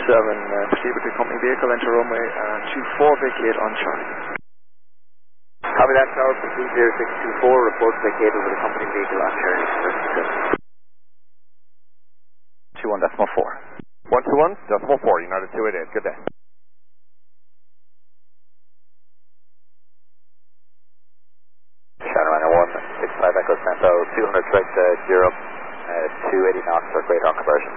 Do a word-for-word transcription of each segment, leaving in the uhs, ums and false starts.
seven, uh, proceed with the company vehicle, enter runway uh, two four, vacate on Charlie. Copy that, Tower, proceed zero six two four, report vacated with a company vehicle on Charlie. two one decimal four. one two one decimal four, United two eight eight, good day. Shannon one six five Echo Santo, two hundred straight to zero, uh, two eighty knots for great on conversion.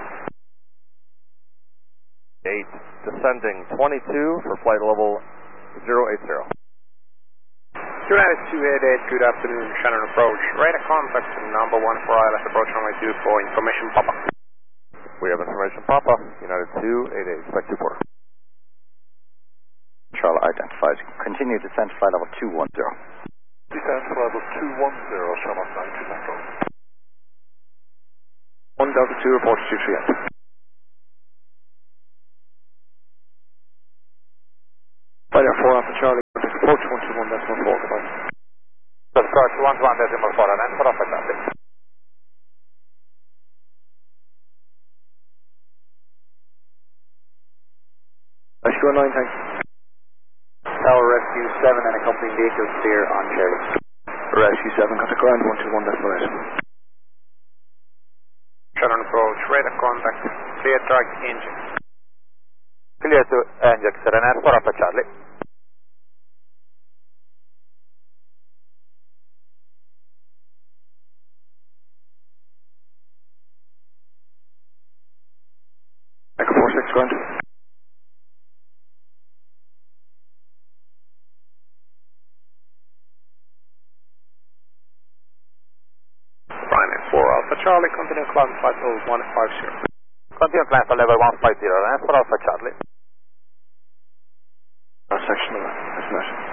eight, descending twenty-two for flight level zero eight zero. United two eight eight, good afternoon, Shannon approach. Radar contact number one for I L S approach runway two four, information Papa. We have information Papa, United two eight eight, expect two four. Charlie identified. Continue descent flight level two one zero. Descent flight level two one zero, Charlotte nine two Central. one Delta two, report to two three eight. Flight four Alpha Charlie, approach one two one decimal four, goodbye. Approach one two one decimal four, and then put off at that. Rescue nine, thanks. Tower Rescue seven and accompanying vehicle clear on Charlie. Rescue seven, contact ground one two one decimal eight. Shannon approach, radar contact, clear track engine. Clear to engine, Serenade four Alpha Charlie. Echo four six, ground. Ryanair four Alpha Charlie, continue climb flight level one five zero. Continue climb for level one five zero, and for Alpha Charlie. Section eleven, that's nice.